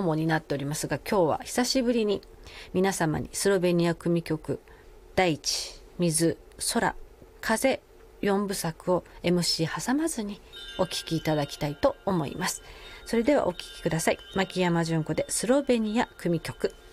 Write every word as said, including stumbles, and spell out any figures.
主になっておりますが、今日は久しぶりに皆様にスロベニア組曲大地、水、空、風よんぶさくを エムシー 挟まずにお聴きいただきたいと思います。それではお聴きください。牧山純子でスロベニア組曲。